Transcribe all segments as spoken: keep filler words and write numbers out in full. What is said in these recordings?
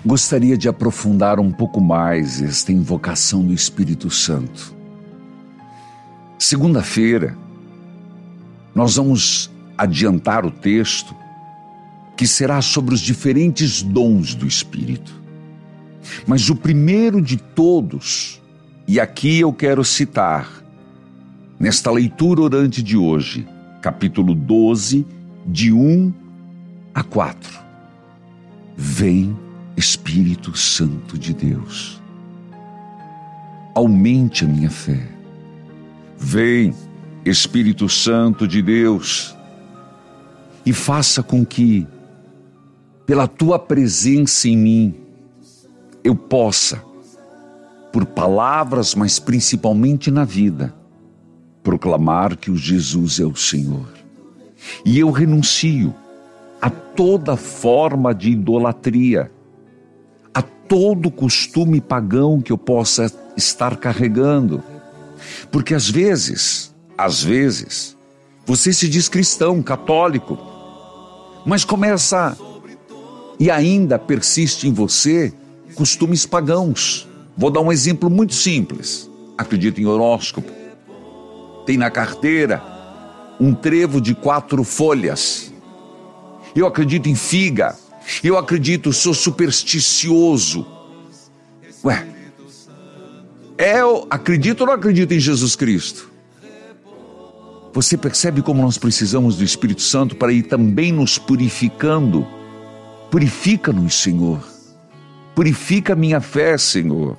gostaria de aprofundar um pouco mais esta invocação do Espírito Santo. Segunda-feira, nós vamos adiantar o texto que será sobre os diferentes dons do Espírito. Mas o primeiro de todos, e aqui eu quero citar, nesta leitura orante de hoje, capítulo doze, de um a quatro. Vem, Espírito Santo de Deus, aumente a minha fé. Vem, Espírito Santo de Deus, e faça com que, pela tua presença em mim, eu possa, por palavras, mas principalmente na vida, proclamar que o Jesus é o Senhor. E eu renuncio a toda forma de idolatria, a todo costume pagão que eu possa estar carregando. Porque às vezes, às vezes, você se diz cristão, católico, mas começa e ainda persiste em você costumes pagãos. Vou dar um exemplo muito simples. Acredito em horóscopo. Tem na carteira um trevo de quatro folhas. Eu acredito em figa. Eu acredito, sou supersticioso. Ué, é, eu acredito ou não acredito em Jesus Cristo? Você percebe como nós precisamos do Espírito Santo para ir também nos purificando? Purifica-nos, Senhor. Purifica a minha fé, Senhor.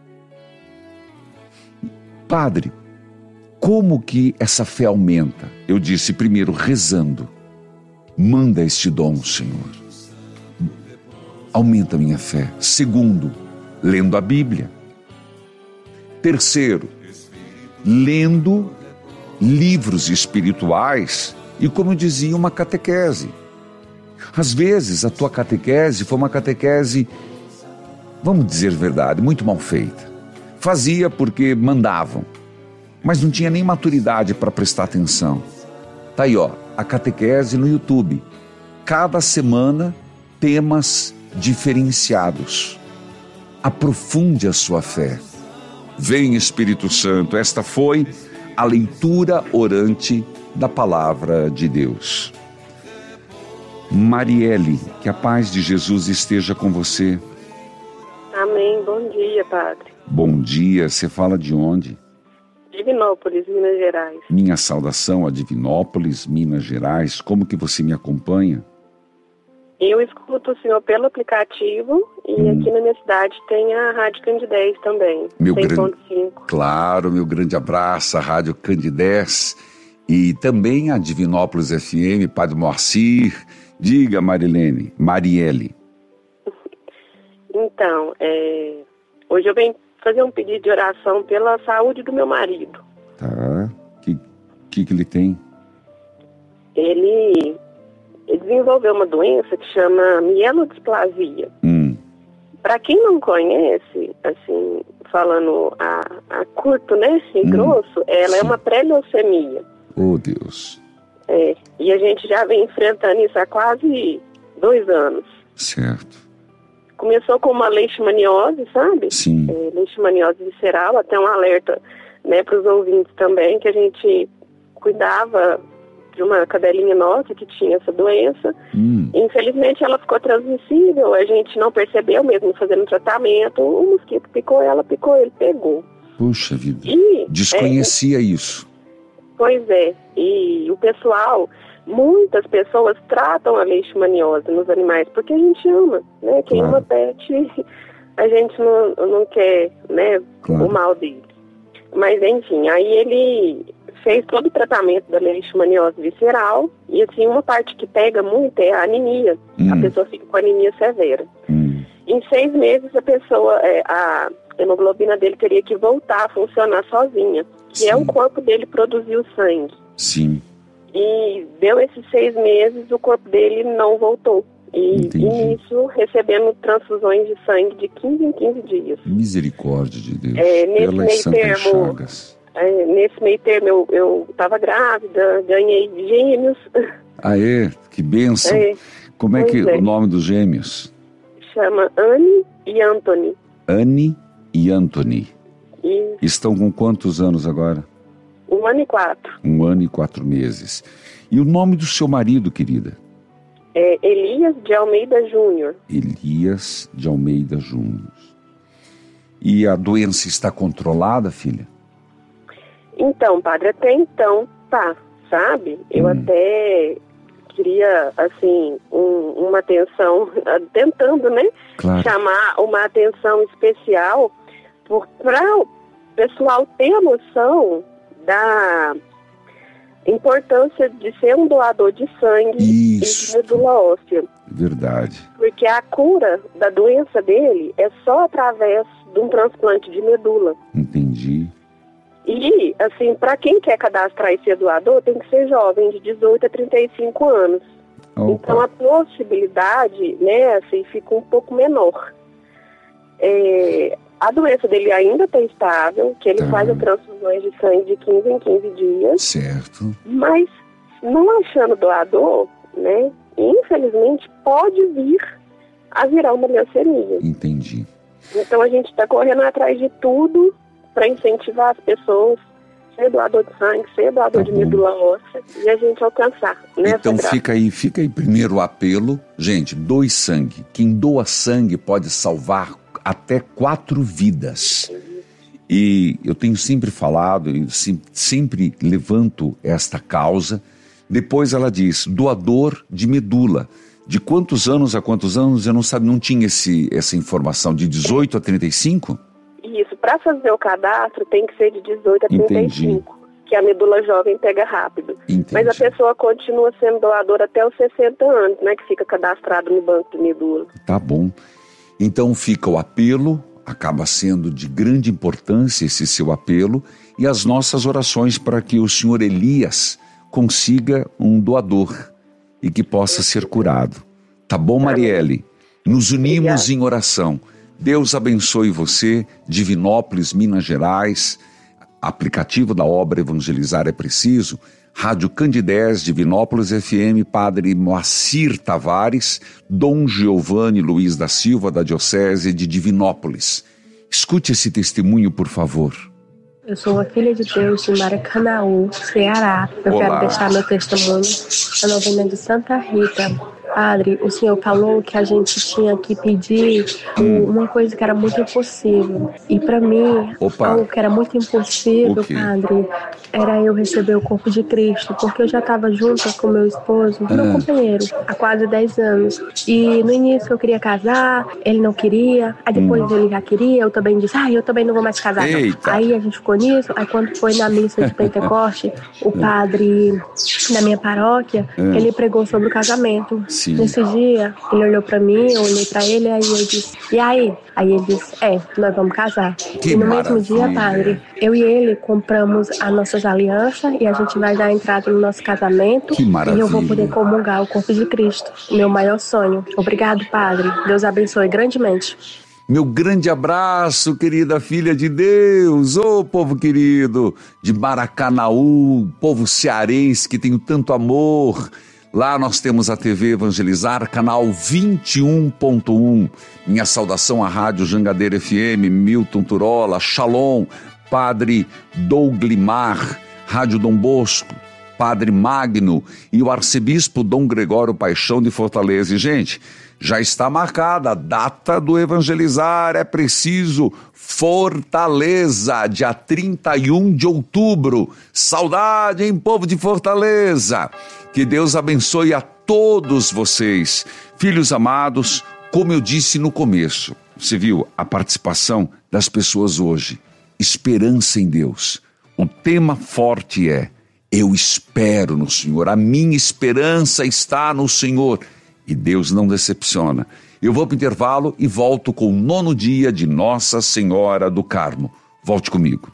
Padre, como que essa fé aumenta? Eu disse primeiro, rezando. Manda este dom, Senhor. Aumenta a minha fé. Segundo, lendo a Bíblia. Terceiro, lendo livros espirituais e, como dizia, uma catequese. Às vezes a tua catequese foi uma catequese, vamos dizer a verdade, muito mal feita. Fazia porque mandavam, mas não tinha nem maturidade para prestar atenção. Tá aí, ó, a catequese no YouTube. Cada semana, temas diferenciados. Aprofunde a sua fé. Vem, Espírito Santo. Esta foi a leitura orante da Palavra de Deus. Marielle, que a paz de Jesus esteja com você. Amém. Bom dia, Padre. Bom dia. Você fala de onde? Divinópolis, Minas Gerais. Minha saudação a Divinópolis, Minas Gerais. Como que você me acompanha? Eu escuto o senhor pelo aplicativo e hum. aqui na minha cidade tem a Rádio Candidez também. Meu grande, claro, meu grande abraço à Rádio Candidez e também a Divinópolis F M, Padre Moacir. Diga, Marilene, Marielle. Então, é, hoje eu venho fazer um pedido de oração pela saúde do meu marido. Tá, o que, que que ele tem? Ele... Ele desenvolveu uma doença que chama mielodisplasia. Hum. Para quem não conhece, assim, falando a, a curto, né, e hum. grosso, ela Sim. é uma pré-leucemia. Oh, Deus. É, e a gente já vem enfrentando isso há quase dois anos. Certo. Começou com uma leishmaniose, sabe? Sim. É, leishmaniose visceral, até um alerta, né, para os ouvintes também, que a gente cuidava de uma cadelinha nossa que tinha essa doença. Hum. Infelizmente ela ficou transmissível, a gente não percebeu mesmo fazendo tratamento, o mosquito picou ela, picou ele, pegou. Puxa vida, e, desconhecia é, isso. Pois é, e o pessoal, muitas pessoas tratam a leishmaniose nos animais, porque a gente ama, né? Quem claro. ama pet, a gente não, não quer, né, claro. o mal dele. Mas enfim, aí ele fez todo o tratamento da leishmaniose visceral, e assim, uma parte que pega muito é a anemia. Hum. A pessoa fica com anemia severa. Hum. Em seis meses, a pessoa, é, a hemoglobina dele teria que voltar a funcionar sozinha, que Sim. é o corpo dele produzir o sangue. Sim. E deu esses seis meses, o corpo dele não voltou. E, e nisso, recebendo transfusões de sangue de quinze em quinze dias. Misericórdia de Deus. É, nesse meio termo... É, nesse meio termo eu estava grávida, ganhei gêmeos. Ah, é? Que bênção. É, Como é que é. o nome dos gêmeos? chama Anne e Anthony. Anne e Anthony. Isso. Estão com quantos anos agora? Um ano e quatro. Um ano e quatro meses. E o nome do seu marido, querida? É Elias de Almeida Júnior. Elias de Almeida Júnior. E a doença está controlada, filha? Então, padre, até então tá, sabe? Eu hum. até queria, assim, um, uma atenção, tentando, né? Claro. Chamar uma atenção especial para o pessoal ter a noção da importância de ser um doador de sangue Isso. e de medula óssea. Verdade. Porque a cura da doença dele é só através de um transplante de medula. Entendi. E, assim, para quem quer cadastrar e ser doador, tem que ser jovem, de dezoito a trinta e cinco anos. Opa. Então, a possibilidade, né, assim, fica um pouco menor. É, a doença dele ainda está estável, que ele tá. faz as transfusões de sangue de quinze em quinze dias. Certo. Mas, não achando doador, né, infelizmente, pode vir a virar uma leucemia. Entendi. Então, a gente está correndo atrás de tudo para incentivar as pessoas a ser doador de sangue, ser doador tá de medula óssea e a gente alcançar. Nessa então graça. fica aí, fica aí primeiro o apelo. Gente, doe sangue. Quem doa sangue pode salvar até quatro vidas. E eu tenho sempre falado, eu sempre levanto esta causa. Depois ela diz, doador de medula. De quantos anos a quantos anos? Eu não sabia, não tinha esse, essa informação. De dezoito a trinta e cinco? Isso, para fazer o cadastro tem que ser de dezoito a trinta e cinco, entendi, que a medula jovem pega rápido. Entendi. Mas a pessoa continua sendo doadora até os sessenta anos, né, que fica cadastrado no banco de medula. Tá bom. Então fica o apelo, acaba sendo de grande importância esse seu apelo, e as nossas orações para que o senhor Elias consiga um doador e que possa ser curado. Tá bom, Marielle? Nos unimos em oração. Deus abençoe você, Divinópolis, Minas Gerais, aplicativo da obra Evangelizar é Preciso, Rádio Candidez, Divinópolis F M, Padre Moacir Tavares, Dom Giovanni Luiz da Silva, da Diocese de Divinópolis. Escute esse testemunho, por favor. Eu sou uma filha de Deus de Maracanaú, Ceará. Eu Olá. Quero deixar meu testemunho na novena de Santa Rita. Padre, o senhor falou que a gente tinha que pedir hum. uma coisa que era muito impossível. E para mim, Opa. algo que era muito impossível, Padre, era eu receber o corpo de Cristo. Porque eu já estava junto com meu esposo, ah. meu companheiro, há quase dez anos. E no início eu queria casar, ele não queria. Aí depois hum. ele já queria, eu também disse, ah, eu também não vou mais casar. Não. Aí a gente ficou nisso. Aí quando foi na missa de Pentecoste, o padre da minha paróquia, hum. ele pregou sobre o casamento. Sim. Nesse dia, ele olhou pra mim, eu olhei pra ele, aí eu disse, e aí? Aí ele disse, é, nós vamos casar. Que e no maravilha. mesmo dia, padre, eu e ele compramos as nossas alianças e a gente vai dar entrada no nosso casamento. Que maravilha. E eu vou poder comungar o corpo de Cristo, meu maior sonho. Obrigado, padre. Deus abençoe grandemente. Meu grande abraço, querida filha de Deus, ô oh, povo querido de Maracanaú, povo cearense que tem tanto amor. Lá nós temos a T V Evangelizar, canal vinte e um ponto um. Minha saudação à Rádio Jangadeira F M, Milton Turola, Shalom, Padre Douglimar, Rádio Dom Bosco, Padre Magno e o Arcebispo Dom Gregório Paixão de Fortaleza. E, gente, já está marcada a data do Evangelizar, é preciso, Fortaleza, dia trinta e um de outubro. Saudade, hein, povo de Fortaleza? Que Deus abençoe a todos vocês. Filhos amados, como eu disse no começo, você viu a participação das pessoas hoje. Esperança em Deus. O tema forte é, eu espero no Senhor, a minha esperança está no Senhor. E Deus não decepciona. Eu vou para o intervalo e volto com o nono dia de Nossa Senhora do Carmo. Volte comigo.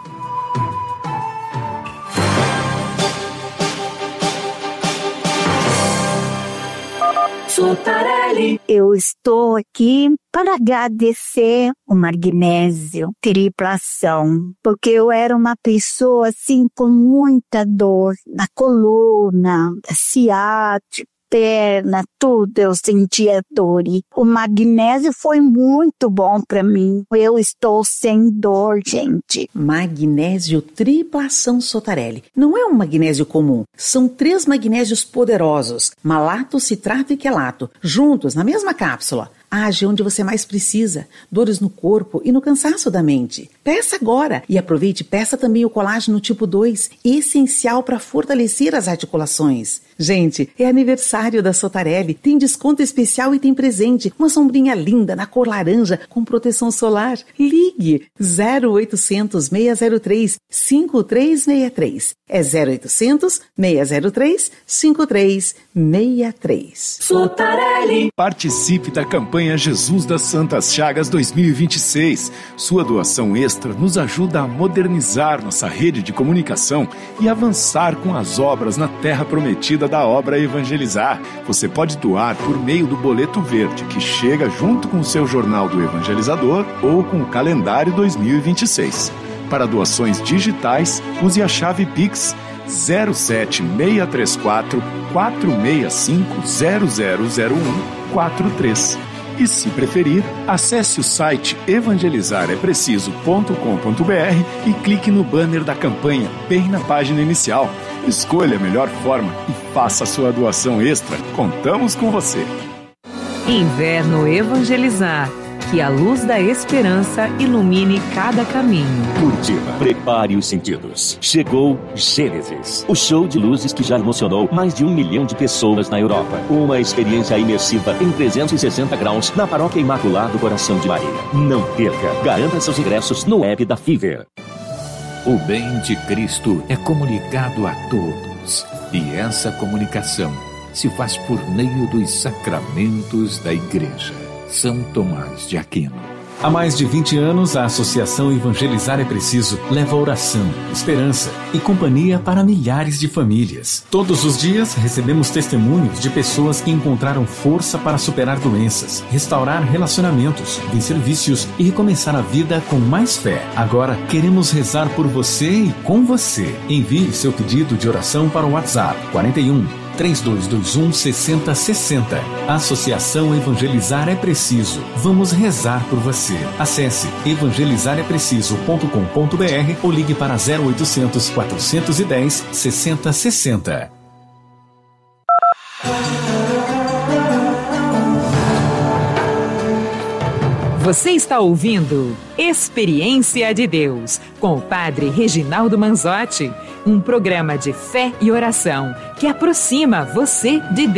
Eu estou aqui para agradecer o magnésio triplação, porque eu era uma pessoa assim com muita dor na coluna, ciática, perna, tudo eu sentia dor. E o magnésio foi muito bom para mim. Eu estou sem dor, gente. Magnésio Triplação Sotarelli. Não é um magnésio comum. São três magnésios poderosos, malato, citrato e quelato, juntos na mesma cápsula. Age onde você mais precisa, dores no corpo e no cansaço da mente. Peça agora e aproveite e peça também o colágeno tipo dois, essencial para fortalecer as articulações. Gente, é aniversário da Sotarelli, tem desconto especial e tem presente, uma sombrinha linda na cor laranja com proteção solar. Ligue zero oitocentos, seis zero três, cinco três seis três. É zero oitocentos, seis zero três, cinco três seis três. Sotarelli. Participe da campanha Jesus das Santas Chagas dois mil e vinte e seis. Sua doação extra nos ajuda a modernizar nossa rede de comunicação e avançar com as obras na terra prometida da obra Evangelizar. Você pode doar por meio do boleto verde, que chega junto com o seu jornal do Evangelizador ou com o calendário dois mil e vinte e seis. Para doações digitais, use a chave Pix zero sete seis três quatro, quatro seis cinco, zero zero zero um quatro três. E se preferir, acesse o site evangelizar é preciso ponto com ponto b r e clique no banner da campanha, bem na página inicial. Escolha a melhor forma e faça a sua doação extra. Contamos com você. Inverno Evangelizar. Que a luz da esperança ilumine cada caminho. Curitiba, prepare os sentidos. Chegou Gênesis, o show de luzes que já emocionou mais de um milhão de pessoas na Europa. Uma experiência imersiva em trezentos e sessenta graus na Paróquia Imaculado Coração de Maria. Não perca, garanta seus ingressos no app da Fever. O bem de Cristo é comunicado a todos, e essa comunicação se faz por meio dos sacramentos da Igreja. São Tomás de Aquino. Há mais de vinte anos, a Associação Evangelizar é Preciso leva oração, esperança e companhia para milhares de famílias. Todos os dias recebemos testemunhos de pessoas que encontraram força para superar doenças, restaurar relacionamentos, vencer vícios e recomeçar a vida com mais fé. Agora queremos rezar por você e com você. Envie seu pedido de oração para o WhatsApp quarenta e um, três dois dois um, seis zero seis zero. Associação Evangelizar é Preciso. Vamos rezar por você. Acesse evangelizar é preciso ponto com ponto b r ou ligue para zero oitocentos, quatrocentos e dez, sessenta sessenta. Você está ouvindo Experiência de Deus, com o Padre Reginaldo Manzotti, um programa de fé e oração que aproxima você de Deus.